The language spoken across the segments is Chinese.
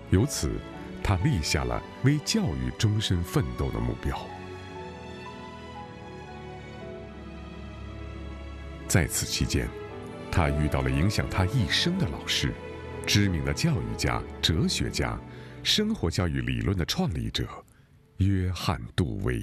由此，他立下了为教育终身奋斗的目标。在此期间，他遇到了影响他一生的老师，知名的教育家、哲学家、生活教育理论的创立者约翰·杜威。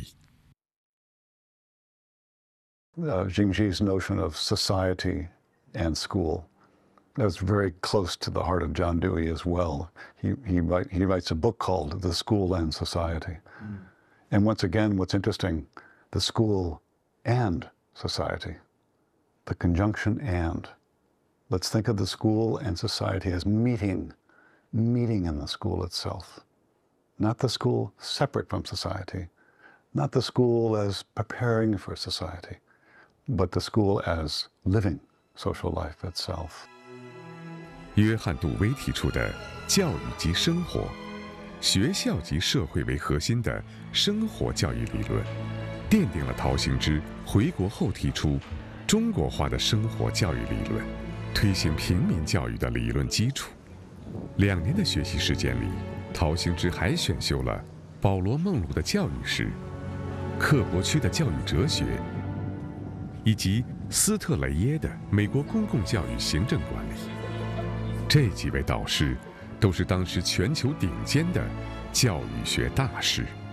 Jingji's notion of society and school, that's very close to the heart of John Dewey as well. He writes a book called The School and Society. And once again, what's interesting, the school and society, the conjunction and. Let's think of the school and society as meeting in the school itself. Not the school separate from society, not the school as preparing for society, but the school as living social life itself. 约翰·杜威提出的教育及生活、学校及社会为核心的生活教育理论，奠定了陶行知回国后提出中国化的生活教育理论，推行平民教育的理论基础。2年的学习时间里，陶行知还选修了保罗·孟鲁的教育史、克伯区的教育哲学，以及斯特雷耶的美国公共教育行政管理。这几位导师都是当时全球顶尖的教育学大师。